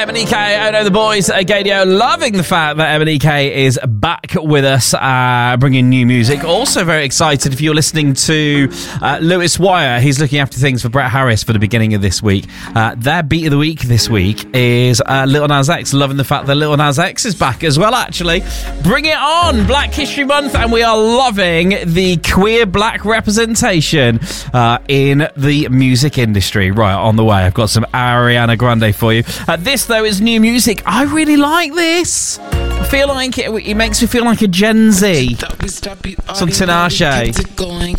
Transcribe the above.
MNEK, I know the boys at Gadio, loving the fact that MNEK is back with us, bringing new music. Also very excited if you're listening to Lewis Wire. He's looking after things for Brett Harris for the beginning of this week. Their beat of the week this week is Lil Nas X. Loving the fact that Lil Nas X is back as well, actually. Bring it on! Black History Month, and we are loving the queer black representation in the music industry. Right, on the way. I've got some Ariana Grande for you. This, though, is new music. I really like this. I feel like it makes me feel like a Gen Z. Some Tinashe.